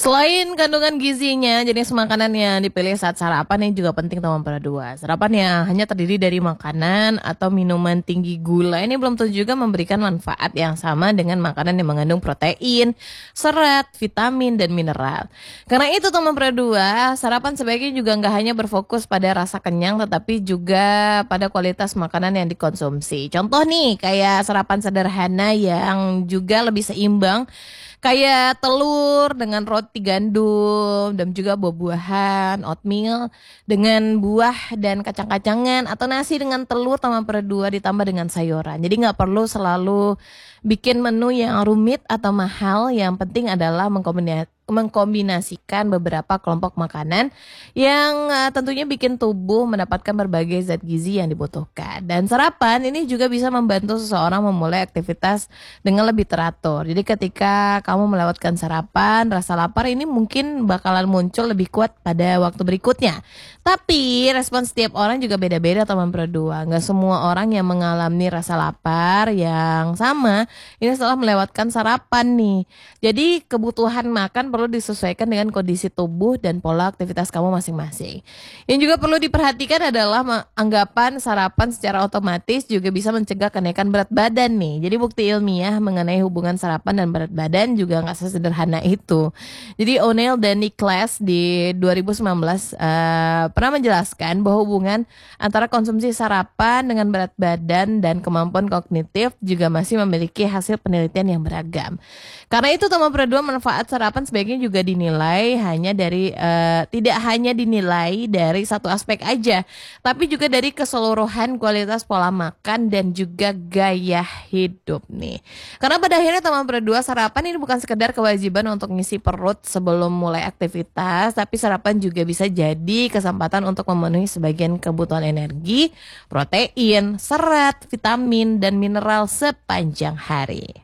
Selain kandungan gizinya, jenis makanan yang dipilih saat sarapan ini juga penting teman pada dua. Sarapan yang hanya terdiri dari makanan atau minuman tinggi gula ini belum tentu juga memberikan manfaat yang sama dengan makanan yang mengandung protein, serat, vitamin, dan mineral. Karena itu teman pada dua, sarapan sebaiknya juga nggak hanya berfokus pada rasa kenyang tetapi juga pada kualitas makanan yang dikonsumsi. Contoh nih, kayak sarapan sederhana yang juga lebih seimbang. Kayak telur dengan roti gandum dan juga buah-buahan, oatmeal dengan buah dan kacang-kacangan atau nasi dengan telur tambah berdua ditambah dengan sayuran. Jadi nggak perlu selalu bikin menu yang rumit atau mahal. Yang penting adalah mengkombinasikan beberapa kelompok makanan yang tentunya bikin tubuh mendapatkan berbagai zat gizi yang dibutuhkan. Dan sarapan ini juga bisa membantu seseorang memulai aktivitas dengan lebih teratur. Jadi ketika kamu melewatkan sarapan, rasa lapar ini mungkin bakalan muncul lebih kuat pada waktu berikutnya. Tapi respon setiap orang juga beda-beda teman berdua. Nggak semua orang yang mengalami rasa lapar yang sama ini setelah melewatkan sarapan nih. Jadi kebutuhan makan perlu disesuaikan dengan kondisi tubuh dan pola aktivitas kamu masing-masing. Yang juga perlu diperhatikan adalah anggapan sarapan secara otomatis juga bisa mencegah kenaikan berat badan nih. Jadi bukti ilmiah mengenai hubungan sarapan dan berat badan juga nggak sesederhana itu. Jadi O'Neill dan Nicholas di 2019 pernah menjelaskan bahwa hubungan antara konsumsi sarapan dengan berat badan dan kemampuan kognitif juga masih memiliki hasil penelitian yang beragam. Karena itu teman berdua, manfaat sarapan sebaiknya juga dinilai tidak hanya dinilai dari satu aspek aja, tapi juga dari keseluruhan kualitas pola makan dan juga gaya hidup nih. Karena pada akhirnya teman berdua, sarapan ini bukan sekedar kewajiban untuk ngisi perut sebelum mulai aktivitas, tapi sarapan juga bisa jadi kesempatan untuk memenuhi sebagian kebutuhan energi, protein, serat, vitamin, dan mineral sepanjang hari.